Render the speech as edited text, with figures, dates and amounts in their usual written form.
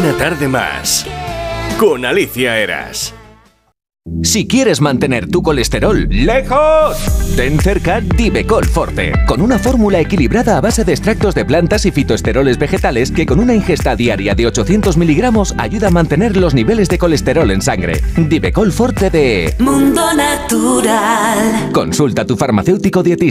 Una tarde más con Alicia Eras. Si quieres mantener tu colesterol lejos, ten cerca Divecol Forte, con una fórmula equilibrada a base de extractos de plantas y fitoesteroles vegetales que con una ingesta diaria de 800 miligramos ayuda a mantener los niveles de colesterol en sangre. Divecol Forte de Mundo Natural. Consulta a tu farmacéutico dietista.